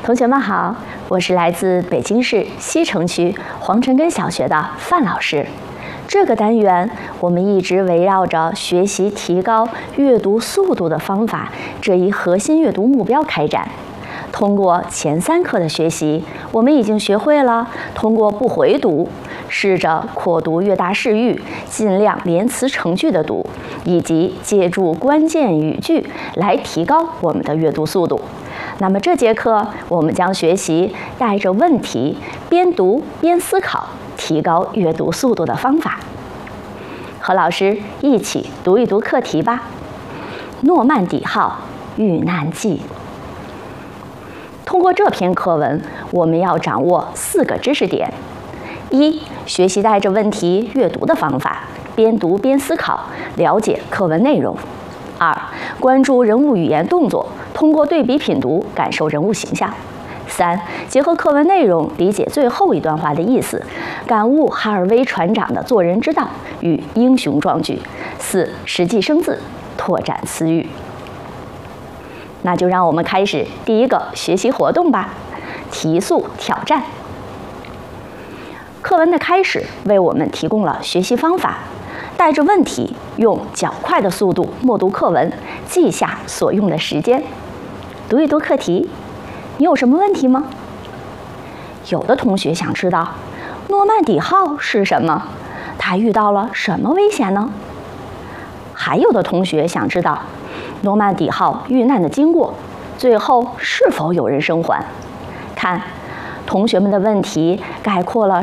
同学们好，我是来自北京市西城区黄城根小学的范老师。这个单元我们一直围绕着学习提高阅读速度的方法这一核心阅读目标开展。通过前3课的学习，我们已经学会了通过不回读，试着扩读越大式域，尽量连词成句的读，以及借助关键语句来提高我们的阅读速度。那么这节课我们将学习带着问题边读边思考，提高阅读速度的方法。和老师一起读一读课题吧。诺曼底号遇难记。通过这篇课文，我们要掌握4个知识点：一、学习带着问题阅读的方法，边读边思考，了解课文内容；二、关注人物语言动作，通过对比品读感受人物形象；三、结合课文内容理解最后一段话的意思，感悟哈尔威船长的做人之道与英雄壮举；四、实际生字，拓展词语。那就让我们开始第一个学习活动吧，提速挑战。课文的开始为我们提供了学习方法，带着问题用较快的速度默读课文，记下所用的时间。读一读课题，你有什么问题吗？有的同学想知道诺曼底号是什么，它遇到了什么危险呢？还有的同学想知道诺曼底号遇难的经过，最后是否有人生还？看，同学们的问题概括了